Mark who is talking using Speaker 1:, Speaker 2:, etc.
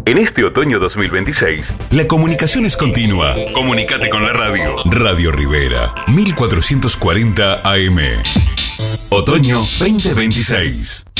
Speaker 1: En este otoño 2026,
Speaker 2: la comunicación es continua. Comunicate con la radio. Radio Rivera, 1440 AM. Otoño 2026.